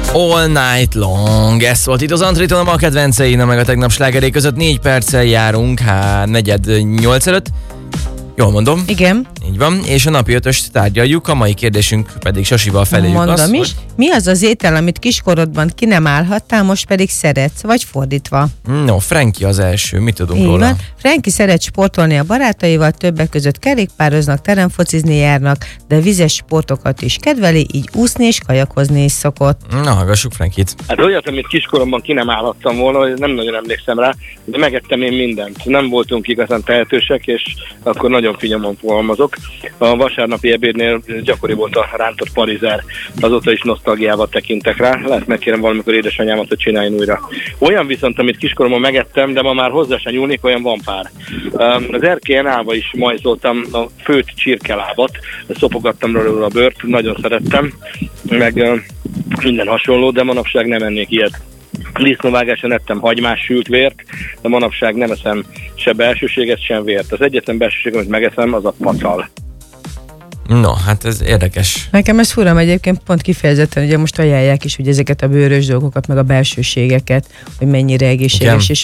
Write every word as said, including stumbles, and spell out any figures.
All Night Long. Ez volt itt az Antriton, a kedvencein, meg a tegnap slágeré között. Négy perccel járunk, hát negyed nyolc előtt. Jól mondom? Igen. Így van, és a napi ötöst tárgyaljuk, a mai kérdésünk pedig Sasival feléjük Mondom azt, is. hogy... Mi az az étel, amit kiskorodban ki nem állhattál, most pedig szeretsz, vagy fordítva? No, Frankie az első, mit tudunk Így róla? van. Frankie szeret sportolni a barátaival, többek között kerékpároznak, teremfocizni járnak, de vizes sportokat is kedveli, így úszni és kajakozni is szokott. Na, hallgassuk Frankit. Hát olyat, amit kiskoromban ki nem állhattam volna, hogy nem nagyon emlékszem rá, de megettem én mindent. Nem voltunk igazán tehetősek, és akkor nagyon finoman fogalmazok. A vasárnapi ebédnél gyakori volt a rántott parizer, azóta is nosztalgiával tekintek rá. Lehet megkérem valamikor édesanyámat, hogy csináljon újra. Olyan viszont, amit kiskoromban megettem, de ma már hozzá sem nyúlnék, olyan van pár. Az erkélyen állva is majzoltam a főtt csirkelábat, szopogattam róla a bőrt, nagyon szerettem, meg minden hasonló, de manapság nem ennék ilyet. Disznóvágáson ettem hagymás sült vért, de manapság nem eszem se belsőséget, sem vért. Az egyetlen belsőség, amit megeszem, az a pacal. No, hát ez érdekes. Nekem ez fura, egyébként pont kifejezetten, ugye most ajánlják is, hogy ezeket a bőrös dolgokat, meg a belsőségeket, hogy mennyire egészséges, Igen. és